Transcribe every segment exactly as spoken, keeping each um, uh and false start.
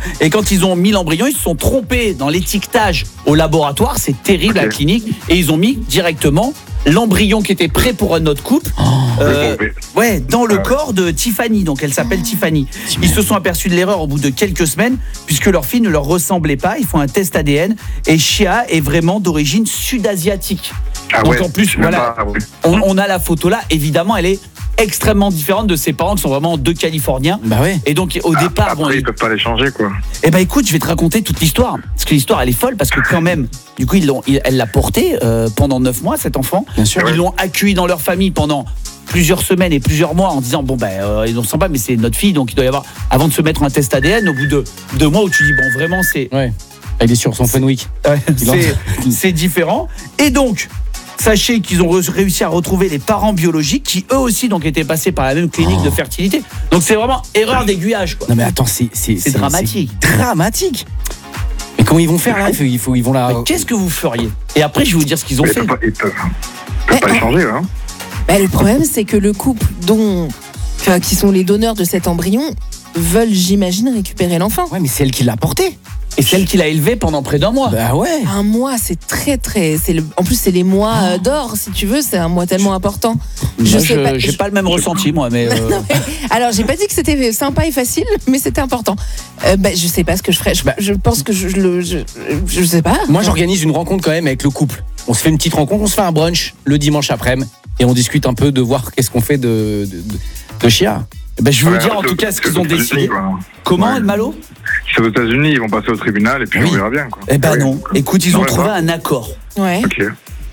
Et quand ils ont mis l'embryon, ils se sont trompés dans l'étiquetage au laboratoire. C'est terrible, okay. à la clinique. Et ils ont mis directement l'embryon qui était prêt pour un autre couple, oh, euh, ouais, dans le ah, corps ouais. de Tiffany. Donc elle s'appelle oh, Tiffany. Ils se sont aperçus de l'erreur au bout de quelques semaines, puisque leur fille ne leur ressemblait pas. Ils font un test A D N et Shea est vraiment d'origine sud-asiatique. Ah Donc ouais, en plus, voilà, pas, ouais. on, on a la photo là. Évidemment, elle est extrêmement différente de ses parents qui sont vraiment deux Californiens. Bah ouais. Et donc au ah, départ, après, bon, ils peuvent pas les changer quoi. Eh ben écoute, je vais te raconter toute l'histoire parce que l'histoire elle est folle parce que quand même, du coup ils l'ont, ils, elle l'a porté euh, pendant neuf mois cet enfant. Bien sûr. Ils ouais. l'ont accueilli dans leur famille pendant plusieurs semaines et plusieurs mois en disant bon ben euh, ils ont sympa mais c'est notre fille donc il doit y avoir avant de se mettre un test A D N au bout de deux mois où tu dis bon vraiment c'est. Ouais. Il est sur son Fenwick. Ouais, c'est, c'est différent et donc. Sachez qu'ils ont réussi à retrouver les parents biologiques qui eux aussi donc étaient passés par la même clinique oh. de fertilité. Donc c'est vraiment erreur d'aiguillage quoi. Non mais attends, c'est c'est, c'est, c'est dramatique. C'est dramatique. Mais comment ils vont faire là ? Il faut, il faut ils vont la mais qu'est-ce que vous feriez ? Et après je vais vous dire ce qu'ils ont mais fait. Ils peuvent, ils peuvent, ils peuvent pas les changer hein. Bah, le problème c'est que le couple dont enfin, qui sont les donneurs de cet embryon veulent j'imagine récupérer l'enfant. Ouais, mais c'est elle qui l'a porté. Et celle qu'il a élevée pendant près d'un mois. Bah ouais. Un mois, c'est très très. C'est le, en plus, c'est les mois euh, d'or, si tu veux. C'est un mois tellement important. Je moi, sais je, pas. J'ai je... pas le même ressenti, moi, mais. Euh... non, mais alors, j'ai pas dit que c'était sympa et facile, mais c'était important. Euh, bah, je sais pas ce que je ferais. Je, bah, je pense que je, je, je, je sais pas. Moi, j'organise une rencontre quand même avec le couple. On se fait une petite rencontre, on se fait un brunch le dimanche après-midi et on discute un peu de voir qu'est-ce qu'on fait de de, de, de Shea. Ben, je veux ouais, dire en tout cas ce qu'ils ont décidé. Comment, ouais. Malo ? C'est aux États-Unis, ils vont passer au tribunal et puis oui. on verra bien. Quoi. Eh ben ouais. non. Écoute, ils non, ont trouvé pas. un accord. Ouais. Ok.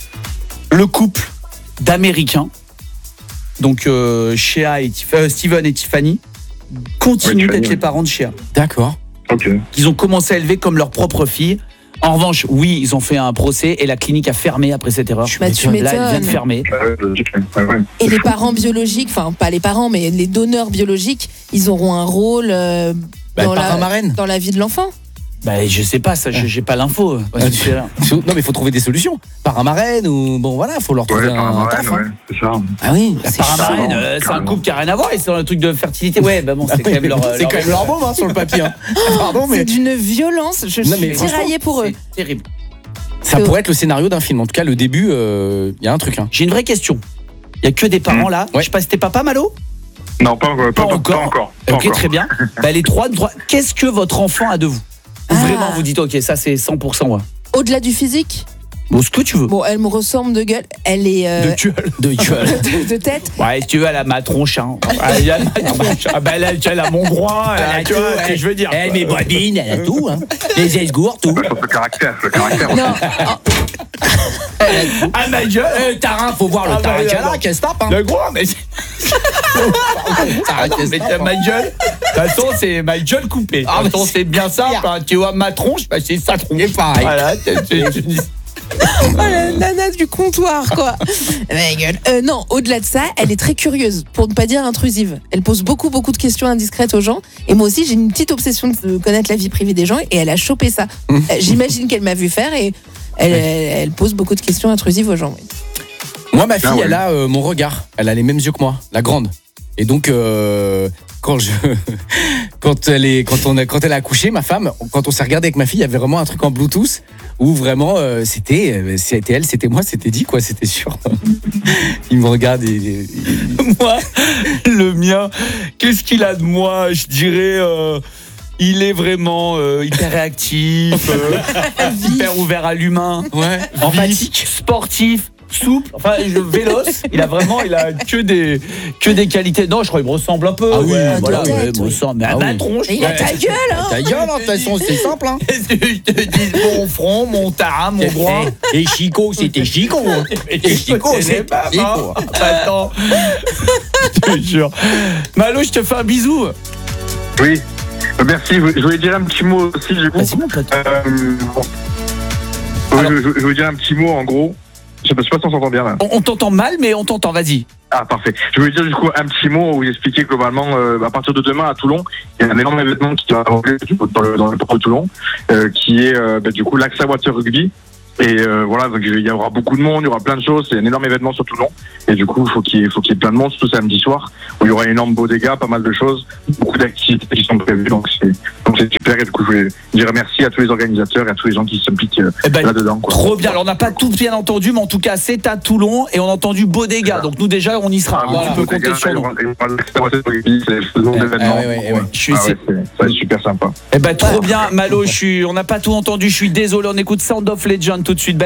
Le couple d'Américains, donc euh, Shea et Tif- euh, Steven et Tiffany, continuent ouais, d'être les parents de Shea. D'accord. Ok. Ils ont commencé à élever comme leur propre fille. En revanche, oui, ils ont fait un procès et la clinique a fermé après cette erreur. Bah, tu m'étonnes. Là, elle vient de fermer. Et les parents biologiques, enfin pas les parents, mais les donneurs biologiques, ils auront un rôle euh, bah, dans, la, marraine. dans la vie de l'enfant. Bah, je sais pas, ça, j'ai pas l'info. Ouais, ah, tu... Non, mais il faut trouver des solutions. Parrain marraine ou bon voilà, faut leur trouver ouais, un, un taf. Ouais, c'est ça. Ah oui, la parrain marraine, euh, c'est un couple qui a rien à voir et c'est un truc de fertilité. Ouais, bah bon, c'est ah, quand même leur. C'est leur quand même leur bombe hein, sur le papier. Hein. Pardon, mais c'est d'une violence. Je non, suis tiraillée pour eux. C'est terrible. Ça pourrait être le scénario d'un film. En tout cas, le début, il euh, y a un truc. Hein. J'ai une vraie question. Il y a que des parents là. Ouais. Je sais pas si t'es papa, Malo ? Non, pas encore. Pas, pas, encore. Pas encore. Pas ok, encore. très bien. Bah, les trois, trois. Qu'est-ce que votre enfant a de vous ? ah. Vraiment, vous dites, ok, ça c'est cent pour cent. Ouais. Au-delà du physique ? Bon, ce que tu veux. Bon, elle me ressemble de gueule. Elle est. Euh... De gueule. De gueule. de, de tête. Ouais, si tu veux, elle a ma tronche. Hein. Elle a ma tronche. Ah, bah, elle a, elle a mon groin. Elle a, elle a tu tout, vois ce que je veux dire. Elle a mes bobines, elle a tout. Hein. Les esgours, tout. Bah, c'est le caractère. Le caractère. Non. Ah, ma gueule. Eh, Tarin, faut voir le ah, Tarin qu'elle a, qu'elle se tape. Hein. Le groin, mais. Ah, non, mais t'as ma gueule. De toute façon, c'est ma gueule coupée. Ah, de toute façon, c'est bien simple. Hein. Tu vois, ma tronche, bah, c'est sa tronche. C'est pareil. Voilà, tu dis. Oh, la nana du comptoir quoi. Ma gueule. Euh, non, au-delà de ça, elle est très curieuse, pour ne pas dire intrusive. Elle pose beaucoup beaucoup de questions indiscrètes aux gens. Et moi aussi, j'ai une petite obsession de connaître la vie privée des gens. Et elle a chopé ça. euh, j'imagine qu'elle m'a vu faire et elle, elle, elle pose beaucoup de questions intrusives aux gens. Oui. Moi, ma fille, ah ouais. elle a euh, mon regard. Elle a les mêmes yeux que moi, la grande. Et donc, euh, quand je, quand elle est, quand on a, quand elle a accouché, ma femme, quand on s'est regardé avec ma fille, il y avait vraiment un truc en Bluetooth où vraiment, euh, c'était, c'était elle, c'était moi, c'était dit quoi, c'était sûr. Il me regarde et, et, et... moi, le mien, qu'est-ce qu'il a de moi ? Je dirais. Euh... Il est vraiment euh, hyper réactif, euh, hyper ouvert à l'humain, ouais, empathique, sportif, souple, enfin je, véloce. Il a vraiment, il a que des que des qualités. Non, je crois qu'il me ressemble un peu. Ah oui, ouais, voilà, tête, ouais, il me oui. ressemble. Mais ah à ma oui. tronche. Et il a ta gueule, hein. Ta gueule, de toute façon, c'est simple, hein. Je te dis mon front, mon tarin, mon groin. Et Chico, c'était Chico. Et Chico, c'est pas Chico. Attends, je te jure. Malo, je te fais un bisou. Oui. Merci, je voulais dire un petit mot aussi du coup. Vas-y, mon pote. Euh, Alors, je, je, je voulais dire un petit mot en gros. Je sais pas, je sais pas si on s'entend bien là. On, on t'entend mal, mais on t'entend, vas-y. Ah parfait. Je voulais dire du coup un petit mot où vous expliquez globalement euh, à partir de demain à Toulon, il y a un énorme événement qui va avoir lieu dans le dans le port de Toulon, euh, qui est euh, bah, du coup l'Axa Water Rugby. Et euh, voilà, donc il y aura beaucoup de monde, il y aura plein de choses, c'est un énorme événement sur Toulon. Et du coup, il faut qu'il y ait, faut qu'il y ait plein de monde, surtout samedi soir, où il y aura un énorme bodega, pas mal de choses, beaucoup d'activités qui sont prévues, donc c'est, donc c'est super. Et du coup, je voulais dire merci à tous les organisateurs et à tous les gens qui s'impliquent euh, Eh ben, là-dedans. Quoi. Trop bien. Alors, on n'a pas tout bien entendu, mais en tout cas, c'est à Toulon et on a entendu bodega. Donc, nous, déjà, on y sera. Ah, Voilà, tu peux compter sur nous. Je suis ah ouais, c'est, c'est super sympa. Eh ben, trop bien, Malo. Je suis, on n'a pas tout entendu. Je suis désolé. On écoute Sound of Legend tout de suite.